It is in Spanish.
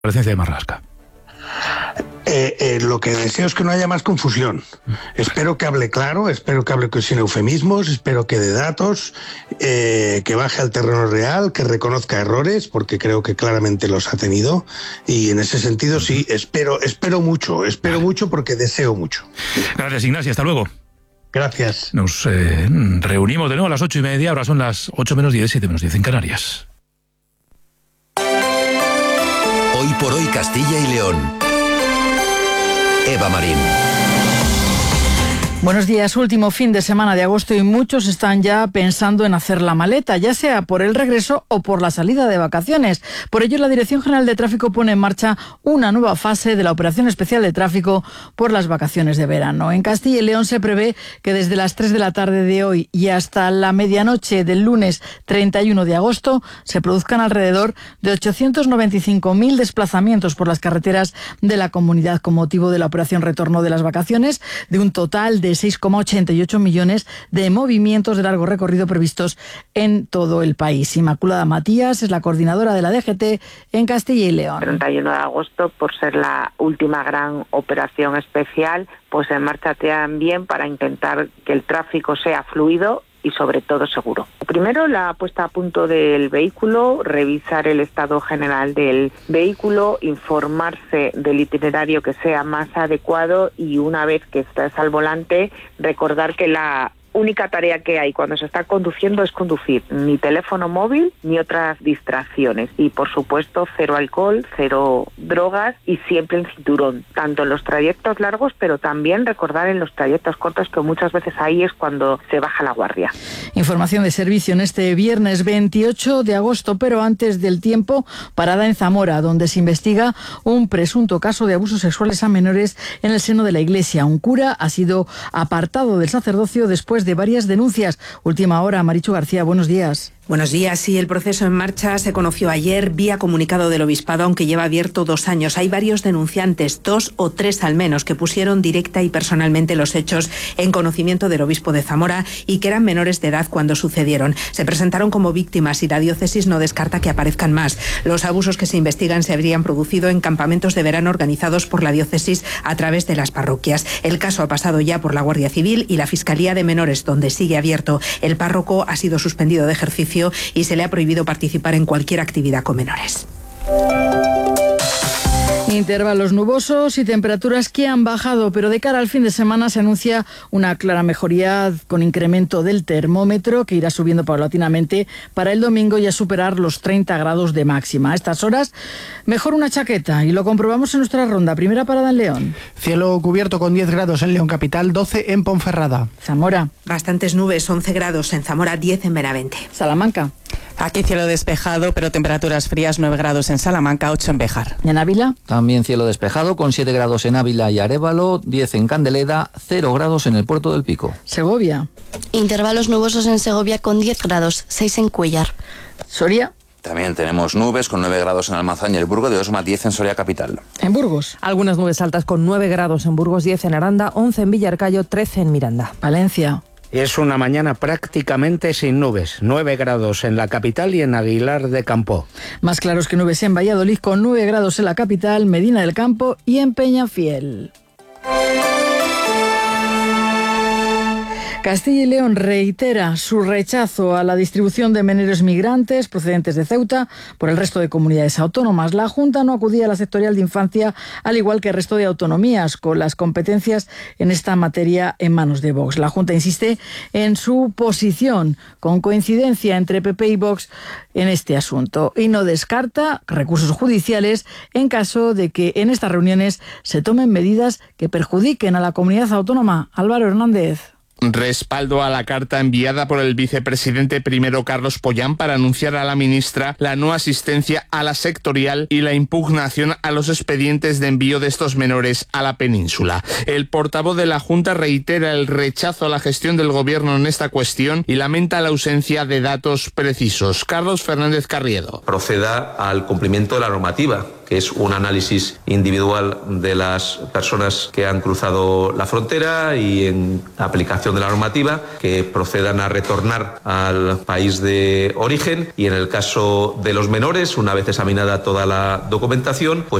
presencia de Marlaska. Lo que deseo es que no haya más confusión. Espero que hable claro, espero que hable sin eufemismos, espero que dé datos, que baje al terreno real, que reconozca errores, porque creo que claramente los ha tenido, y en ese sentido sí, espero mucho porque deseo mucho. Gracias, Ignacio, hasta luego. Gracias. Nos reunimos de nuevo a las 8:30, ahora son las 8:10, 7:10 en Canarias. Hoy por hoy Castilla y León. Eva Marín. Buenos días, último fin de semana de agosto y muchos están ya pensando en hacer la maleta, ya sea por el regreso o por la salida de vacaciones. Por ello, la Dirección General de Tráfico pone en marcha una nueva fase de la Operación Especial de Tráfico por las vacaciones de verano. En Castilla y León se prevé que desde las 3 de la tarde de hoy y hasta la medianoche del lunes 31 de agosto se produzcan alrededor de 895.000 desplazamientos por las carreteras de la comunidad con motivo de la Operación Retorno de las Vacaciones, de un total de 6,88 millones de movimientos de largo recorrido previstos en todo el país. Inmaculada Matías es la coordinadora de la DGT en Castilla y León. 31 de agosto, por ser la última gran operación especial, pues en marcha también para intentar que el tráfico sea fluido y sobre todo seguro. Primero, la puesta a punto del vehículo, revisar el estado general del vehículo, informarse del itinerario que sea más adecuado y una vez que estés al volante, recordar que la única tarea que hay cuando se está conduciendo es conducir, ni teléfono móvil ni otras distracciones y por supuesto cero alcohol, cero drogas y siempre el cinturón, tanto en los trayectos largos pero también recordar en los trayectos cortos que muchas veces ahí es cuando se baja la guardia. Información de servicio en este viernes 28 de agosto, pero antes del tiempo, parada en Zamora, donde se investiga un presunto caso de abusos sexuales a menores en el seno de la Iglesia. Un cura ha sido apartado del sacerdocio después de varias denuncias. Última hora, Marichu García, buenos días. Buenos días. Sí, el proceso en marcha se conoció ayer vía comunicado del Obispado, aunque lleva abierto 2 años. Hay varios denunciantes, 2 o 3 al menos, que pusieron directa y personalmente los hechos en conocimiento del obispo de Zamora y que eran menores de edad cuando sucedieron. Se presentaron como víctimas y la diócesis no descarta que aparezcan más. Los abusos que se investigan se habrían producido en campamentos de verano organizados por la diócesis a través de las parroquias. El caso ha pasado ya por la Guardia Civil y la Fiscalía de Menores, donde sigue abierto. El párroco ha sido suspendido de ejercicio y se le ha prohibido participar en cualquier actividad con menores. Intervalos nubosos y temperaturas que han bajado, pero de cara al fin de semana se anuncia una clara mejoría con incremento del termómetro que irá subiendo paulatinamente para el domingo y a superar los 30 grados de máxima. A estas horas, mejor una chaqueta y lo comprobamos en nuestra ronda. Primera parada en León. Cielo cubierto con 10 grados en León Capital, 12 en Ponferrada. Zamora. Bastantes nubes, 11 grados en Zamora, 10 en Benavente. Salamanca. Aquí cielo despejado, pero temperaturas frías, 9 grados en Salamanca, 8 en Béjar. ¿Y en Ávila? También cielo despejado, con 7 grados en Ávila y Arévalo, 10 en Candeleda, 0 grados en el Puerto del Pico. Segovia. Intervalos nubosos en Segovia con 10 grados, 6 en Cuéllar. Soria. También tenemos nubes con 9 grados en Almazán y el Burgo de Osma, 10 en Soria capital. ¿En Burgos? Algunas nubes altas con 9 grados en Burgos, 10 en Aranda, 11 en Villarcayo, 13 en Miranda. Valencia. Es una mañana prácticamente sin nubes, 9 grados en la capital y en Aguilar de Campo. Más claros que nubes en Valladolid con 9 grados en la capital, Medina del Campo y en Peñafiel. Castilla y León reitera su rechazo a la distribución de menores migrantes procedentes de Ceuta por el resto de comunidades autónomas. La Junta no acudía a la sectorial de infancia, al igual que el resto de autonomías, con las competencias en esta materia en manos de Vox. La Junta insiste en su posición, con coincidencia entre PP y Vox en este asunto, y no descarta recursos judiciales en caso de que en estas reuniones se tomen medidas que perjudiquen a la comunidad autónoma. Álvaro Hernández. Respaldo a la carta enviada por el vicepresidente primero Carlos Pollán para anunciar a la ministra la no asistencia a la sectorial y la impugnación a los expedientes de envío de estos menores a la península. El portavoz de la Junta reitera el rechazo a la gestión del gobierno en esta cuestión y lamenta la ausencia de datos precisos. Carlos Fernández Carriedo. Proceda al cumplimiento de la normativa que es un análisis individual de las personas que han cruzado la frontera y, en aplicación de la normativa, que procedan a retornar al país de origen, y en el caso de los menores, una vez examinada toda la documentación, pues